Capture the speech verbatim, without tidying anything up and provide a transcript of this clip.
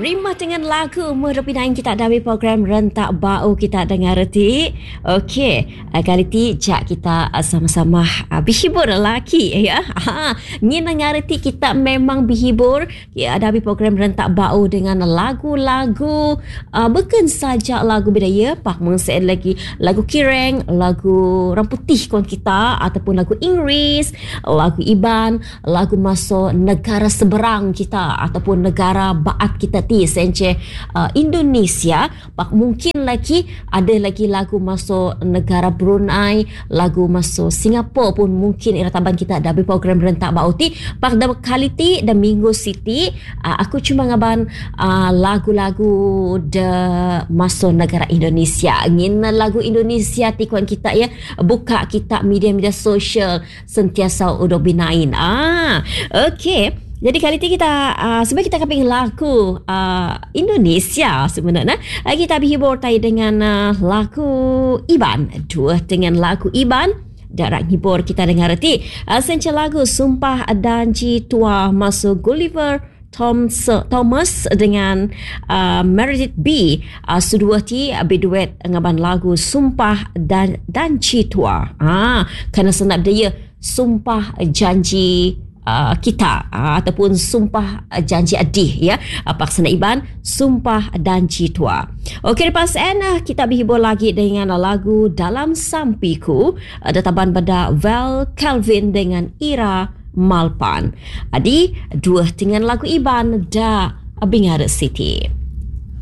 Rimah dengan lagu Merupi Nain kita ada di program Rentak Bau kita dengar reti. Okey, kali ti jak kita sama-sama uh, berhibur lelaki ya. Ha, ni dengar reti kita memang berhibur. Ya, ada di program Rentak Bau dengan lagu-lagu uh, bukan saja lagu budaya, pak mengse lagi lagu kireng, lagu orang putih kon kita ataupun lagu Inggeris, lagu Iban, lagu masuk negara seberang kita ataupun negara baat kita ti sence uh, Indonesia. Pak mungkin lagi ada lagi lagu masuk negara Brunei, lagu masuk Singapura pun mungkin era taban kita ada program Rentak Bau ti. Pak dah kali ti dan minggu siti uh, aku cuma ngaban uh, lagu-lagu de masuk negara Indonesia. Ngin lagu Indonesia ti kuan kita ya, buka kita media-media sosial sentiasa udah binain. Ah, okey. Jadi kali ini kita uh, sebenarnya kita keping lagu uh, Indonesia sebenarnya. Uh, kita berhibur tay dengan uh, lagu Iban. Dua dengan lagu Iban. Darat hibur kita dengar reti. Uh, Senca lagu Sumpah Danji Tua masuk Gulliver Thomas, Thomas dengan uh, Meredith B. Uh, Sudua ti uh, berduet ngaban lagu Sumpah dan Danji Tua. Ah, kerana senap dia Sumpah Janji Uh, kita uh, ataupun sumpah uh, janji adih ya, uh, paksana Iban Sumpah Danji Tua. Okey, lepas uh, kita berhibur lagi dengan uh, lagu Dalam Sampiku, uh, databan pada Val Calvin dengan Ira Malpan. Adi dua dengan lagu Iban da Bingar City.